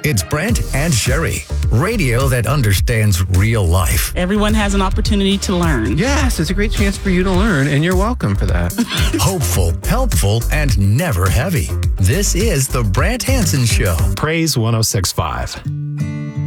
It's Brent and Sherry, radio that understands real life. Everyone has an opportunity to learn. Yes, it's a great chance for you to learn, and you're welcome for that. Hopeful, helpful, and never heavy. This is the Brant Hansen Show. Praise 106.5.